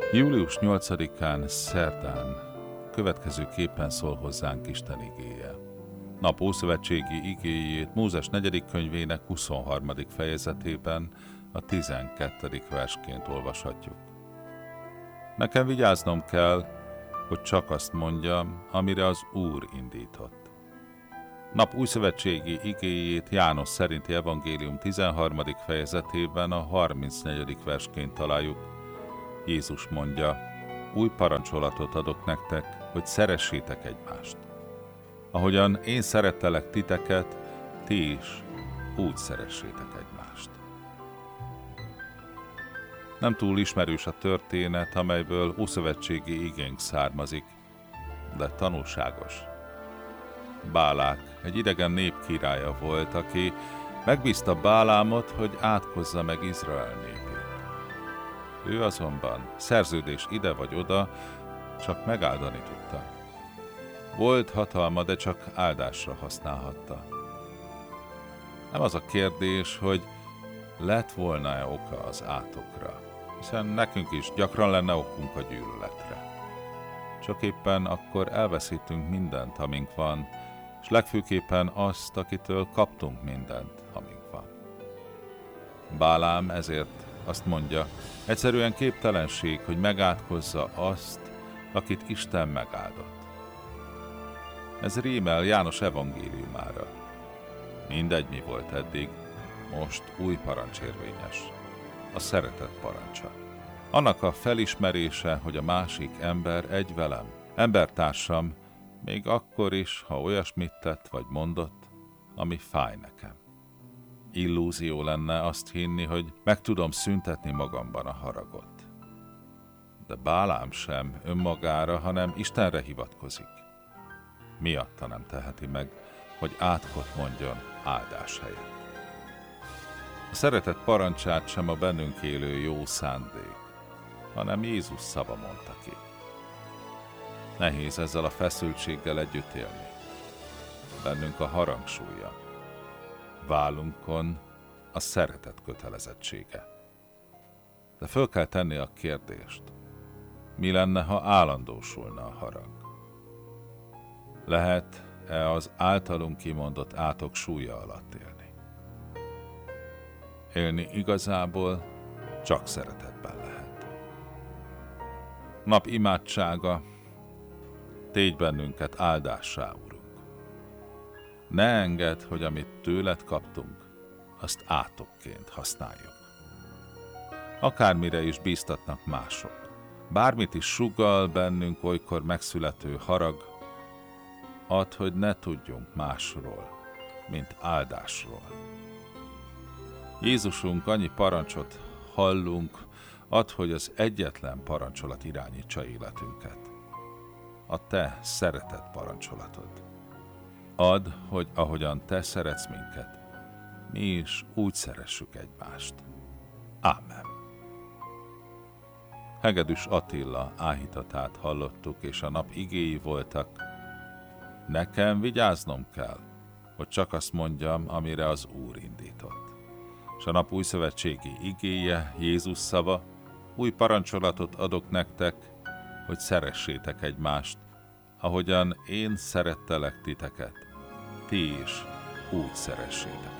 Július 8-án, szerdán következőképpen szól hozzánk Isten igéje. Nap ószövetségi igéjét Mózes 4. könyvének 23. fejezetében a 12. versként olvashatjuk. Nekem vigyáznom kell, hogy csak azt mondjam, amire az Úr indított. Nap újszövetségi igéjét János szerinti evangélium 13. fejezetében a 34. versként találjuk. Jézus mondja, új parancsolatot adok nektek, hogy szeressétek egymást. Ahogyan én szerettelek titeket, ti is úgy szeressétek egymást. Nem túl ismerős a történet, amelyből ószövetségi igénk származik, de tanulságos. Bálák egy idegen nép királya volt, aki megbízta Bálámot, hogy átkozza meg Izrael népét. Ő azonban szerződés ide vagy oda csak megáldani tudta. Volt hatalma, de csak áldásra használhatta. Nem az a kérdés, hogy lett volna-e oka az átokra, hiszen nekünk is gyakran lenne okunk a gyűlöletre. Csak éppen akkor elveszítünk mindent, amink van, és legfőképpen azt, akitől kaptunk mindent, amink van. Bálám ezért azt mondja, egyszerűen képtelenség, hogy megátkozza azt, akit Isten megáldott. Ez rímel János evangéliumára. Mindegy, mi volt eddig, most új parancs érvényes. A szeretet parancsa. Annak a felismerése, hogy a másik ember egy velem, embertársam, még akkor is, ha olyasmit tett vagy mondott, ami fáj nekem. Illúzió lenne azt hinni, hogy meg tudom szüntetni magamban a haragot. De Bálám sem önmagára, hanem Istenre hivatkozik. Miatta nem teheti meg, hogy átkot mondjon áldás helyett. A szeretet parancsát sem a bennünk élő jó szándék, hanem Jézus szava mondta ki. Nehéz ezzel a feszültséggel együtt élni. Bennünk a harang súlya. Vállunkon a szeretet kötelezettsége. De föl kell tenni a kérdést, mi lenne, ha állandósulna a harag? Lehet-e az általunk kimondott átok súlya alatt élni? Élni igazából csak szeretetben lehet. Nap imádsága, tégy bennünket áldássá, Urunk. Ne engedd, hogy amit tőled kaptunk, azt átokként használjuk. Akármire is bíztatnak mások, bármit is sugall bennünk olykor megszülető harag, add, hogy ne tudjunk másról, mint áldásról. Jézusunk, annyi parancsot hallunk, add, hogy az egyetlen parancsolat irányítsa életünket. A te szeretet parancsolatod. Add, hogy ahogyan te szeretsz minket, mi is úgy szeressük egymást. Ámen. Hegedűs Attila áhítatát hallottuk, és a nap igéi voltak. Nekem vigyáznom kell, hogy csak azt mondjam, amire az Úr indított. És a nap újszövetségi igéje, Jézus szava, új parancsolatot adok nektek, hogy szeressétek egymást, ahogyan én szerettelek titeket, ti is úgy szeressétek